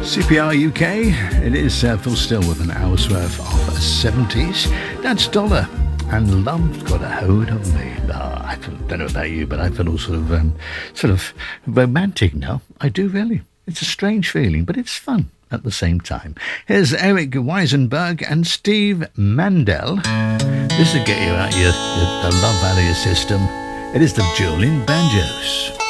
CPR UK, it is Phil Still with an hour's worth of 70s. That's Dollar and Love's Got a Hold of Me. I don't know about you, but I feel all sort of romantic now. I do really. It's a strange feeling, but it's fun at the same time. Here's Eric Weisenberg and Steve Mandel. This will get you out your the Love Valley system. It is the Julian Banjos.